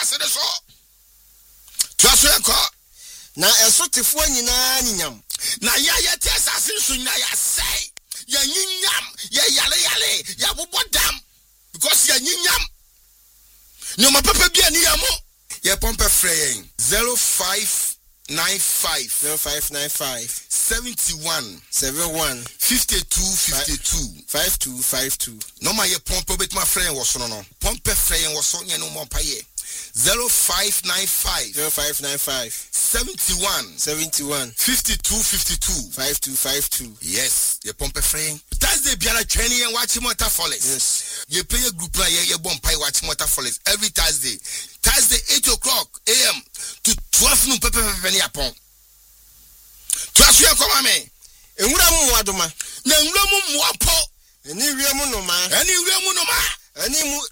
asase de so tuaso enko na esotefo nyina nyam na ya te asase so nyina ya sei ya nyinyam ya yale ya bobodam because ya nyinyam no mapapa bia ni ya mo ya pompe frey 0595 71 5252 no ma ye pompe bet my friend was no pompe frey was so nye no mo paye 0595 71 5252 yes ye pompe frey Thursday biara training and watch motor follies yes ye play a group la ye bon pay watch motor follies every Thursday 8 o'clock am to 12 noon pepe ni apon tuaso ye koma me enwura mu adoma na enwura mu muapo eni wiemu no ma eni